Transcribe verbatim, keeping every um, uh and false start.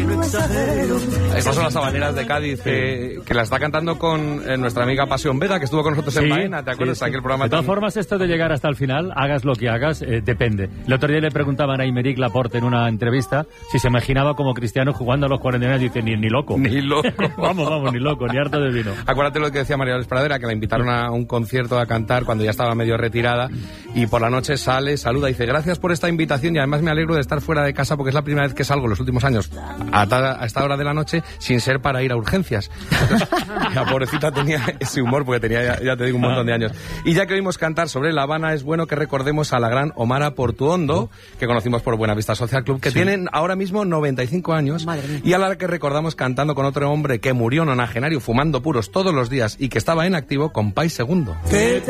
Estas son las habaneras de Cádiz que, que la está cantando con eh, nuestra amiga Pasión Vega, que estuvo con nosotros en Sí, Baena, ¿te acuerdas? sí, sí. Aquel programa De todas tan... formas, esto de llegar hasta el final, hagas lo que hagas, eh, depende. El otro día le preguntaban a Aymeric Laporte en una entrevista si se imaginaba como Cristiano jugando a los cuarenta años y dice, ni, ni loco. Ni loco. vamos, vamos, ni loco, ni harto de vino. Acuérdate lo que decía María Dolores Pradera, que la invitaron a un concierto a cantar cuando ya estaba medio retirada y por la noche sale, saluda y dice, gracias por esta invitación y además me alegro de estar fuera de casa porque es la primera vez que salgo en los últimos años a, ta- a esta hora de la noche sin ser para ir a urgencias. Entonces, la pobrecita tenía ese humor porque tenía, ya, ya te digo, un montón de años. Y ya que oímos cantar sobre La Habana, es bueno que recordemos a la gran Omara Portuondo, que conocimos por Buenavista Social Club, que sí. tiene ahora mismo noventa y cinco años y a la que recordamos cantando con otro hombre que murió nonagenario fumando puros todos los días y que estaba en activo, con Pai Segundo.